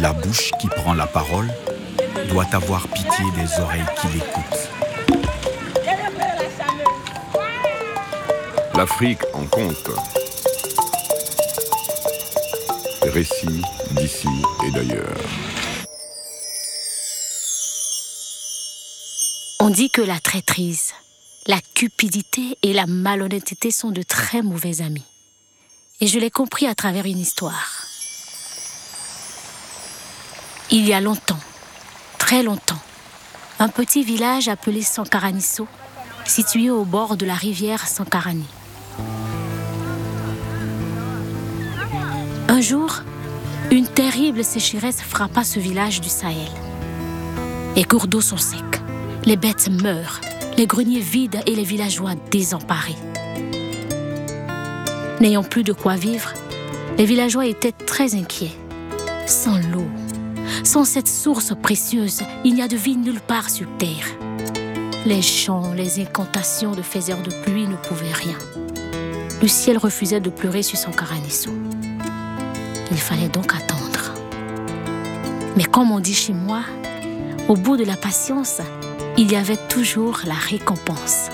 La bouche qui prend la parole doit avoir pitié des oreilles qui l'écoutent. L'Afrique en compte. Récits d'ici et d'ailleurs. On dit que la traîtrise, la cupidité et la malhonnêteté sont de très mauvais amis. Et je l'ai compris à travers une histoire. Il y a longtemps, très longtemps, un petit village appelé Sankaranisso, situé au bord de la rivière Sankarani. Un jour, une terrible sécheresse frappa ce village du Sahel. Les cours d'eau sont secs, les bêtes meurent, les greniers vides et les villageois désemparés. N'ayant plus de quoi vivre, les villageois étaient très inquiets. Sans l'eau, sans cette source précieuse, il n'y a de vie nulle part sur terre. Les chants, les incantations de faiseurs de pluie ne pouvaient rien. Le ciel refusait de pleurer sur Sankaranisso. Il fallait donc attendre. Mais comme on dit chez moi, au bout de la patience, il y avait toujours la récompense.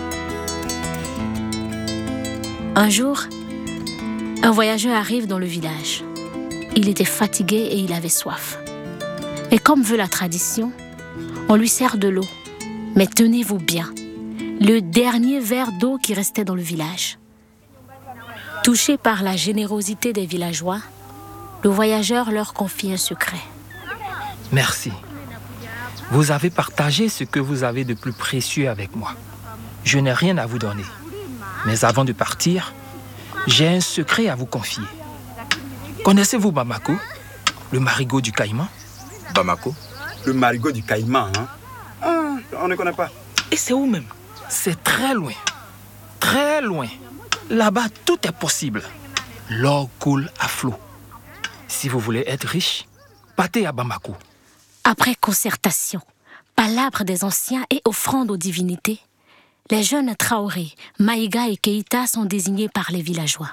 Un jour, un voyageur arrive dans le village. Il était fatigué et il avait soif. Et comme veut la tradition, on lui sert de l'eau. Mais tenez-vous bien, le dernier verre d'eau qui restait dans le village. Touché par la générosité des villageois, le voyageur leur confie un secret. Merci. Vous avez partagé ce que vous avez de plus précieux avec moi. Je n'ai rien à vous donner. Mais avant de partir, j'ai un secret à vous confier. Connaissez-vous Bamako, le marigot du Caïman? Bamako? Le marigot du Caïman, hein? Ah, on ne connaît pas. Et c'est où même? C'est très loin. Très loin. Là-bas, tout est possible. L'or coule à flot. Si vous voulez être riche, partez à Bamako. Après concertation, palabres des anciens et offrandes aux divinités, les jeunes Traoré, Maïga et Keïta sont désignés par les villageois.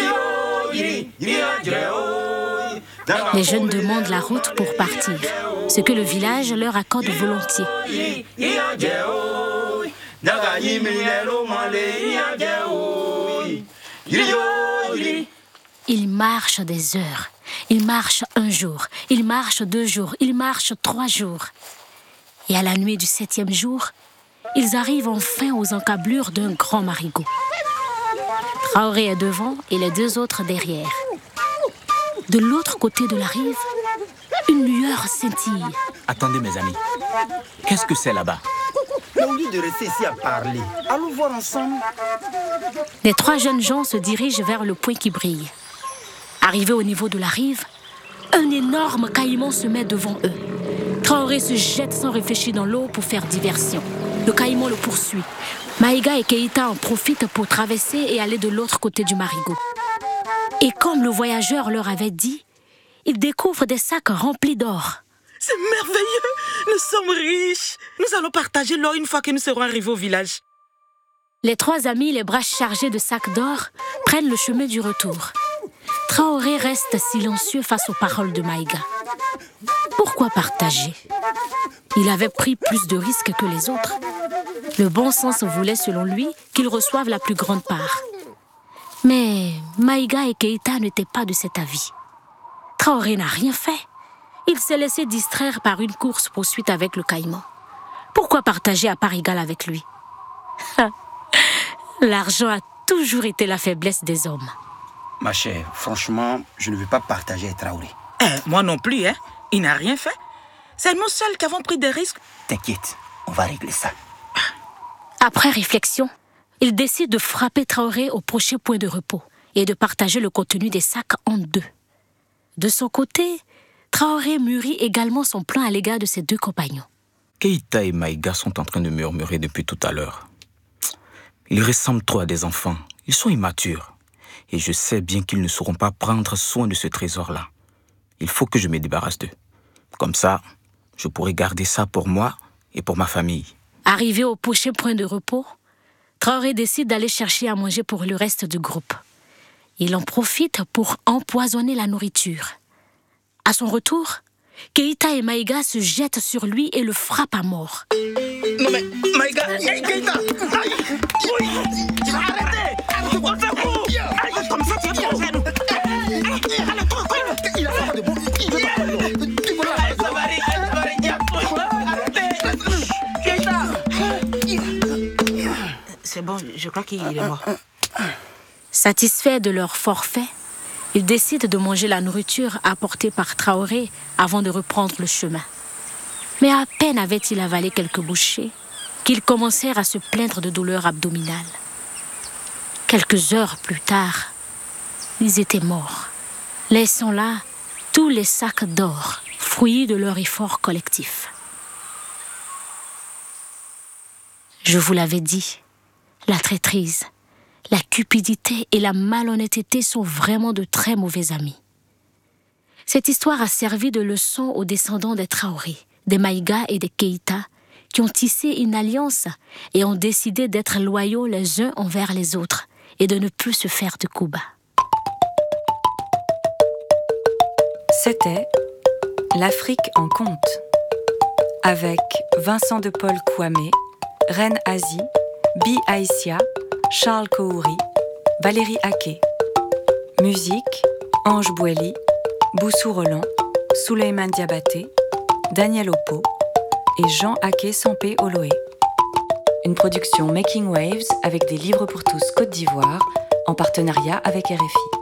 Les jeunes demandent la route pour partir, ce que le village leur accorde volontiers. Ils marchent des heures, ils marchent un jour, ils marchent 2 jours, ils marchent 3 jours. Et à la nuit du 7e jour, ils arrivent enfin aux encablures d'un grand marigot. Traoré est devant et les 2 autres derrière. De l'autre côté de la rive, une lueur scintille. Attendez mes amis, qu'est-ce que c'est là-bas? Au lieu de rester ici à parler, allons voir ensemble. Les 3 jeunes gens se dirigent vers le point qui brille. Arrivés au niveau de la rive, un énorme caïman se met devant eux. Traoré se jette sans réfléchir dans l'eau pour faire diversion. Le caïman le poursuit. Maïga et Keïta en profitent pour traverser et aller de l'autre côté du marigot. Et comme le voyageur leur avait dit, ils découvrent des sacs remplis d'or. C'est merveilleux! Nous sommes riches! Nous allons partager l'or une fois que nous serons arrivés au village. Les 3 amis, les bras chargés de sacs d'or, prennent le chemin du retour. Traoré reste silencieux face aux paroles de Maïga. Pourquoi partager? Il avait pris plus de risques que les autres. Le bon sens voulait, selon lui, qu'ils reçoivent la plus grande part. Mais Maïga et Keïta n'étaient pas de cet avis. Traoré n'a rien fait. Il s'est laissé distraire par une course-poursuite avec le caïman. Pourquoi partager à part égale avec lui? L'argent a toujours été la faiblesse des hommes. Ma chère, franchement, je ne veux pas partager avec Traoré. Moi non plus, hein. Il n'a rien fait. C'est nous seuls qui avons pris des risques. T'inquiète, on va régler ça. Après réflexion, il décide de frapper Traoré au prochain point de repos et de partager le contenu des sacs en 2. De son côté, Traoré mûrit également son plan à l'égard de ses 2 compagnons. Keïta et Maïga sont en train de murmurer depuis tout à l'heure. Ils ressemblent trop à des enfants. Ils sont immatures. Et je sais bien qu'ils ne sauront pas prendre soin de ce trésor-là. Il faut que je me débarrasse d'eux. Comme ça, je pourrai garder ça pour moi et pour ma famille. Arrivé au prochain point de repos, Traoré décide d'aller chercher à manger pour le reste du groupe. Il en profite pour empoisonner la nourriture. À son retour, Keïta et Maïga se jettent sur lui et le frappent à mort. Non mais, Maïga, hey, Keïta, aïe, oui, arrêtez, on fait quoi? Aïe, comme ça, tu es trop. Il a pas de bon, il veut pas de bon. C'est bon, je crois qu'il est mort. Satisfaits de leur forfait, ils décident de manger la nourriture apportée par Traoré avant de reprendre le chemin. Mais à peine avaient-ils avalé quelques bouchées qu'ils commencèrent à se plaindre de douleurs abdominales. Quelques heures plus tard, ils étaient morts, laissant là tous les sacs d'or, fruits de leur effort collectif. Je vous l'avais dit, la traîtrise, la cupidité et la malhonnêteté sont vraiment de très mauvais amis. Cette histoire a servi de leçon aux descendants des Traoré, des Maïga et des Keïta, qui ont tissé une alliance et ont décidé d'être loyaux les uns envers les autres et de ne plus se faire de coups bas. C'était L'Afrique en conte, avec Vincent de Paul Kouamé, Reine Azie, Bi Aïssia, Charles Kohouri, Valérie Aké. Musique, Ange Boueli, Boussou Roland, Souleymane Diabaté, Daniel Oppo et Jean Aké Sampé Oloé. Une production Making Waves avec des livres pour tous Côte d'Ivoire en partenariat avec RFI.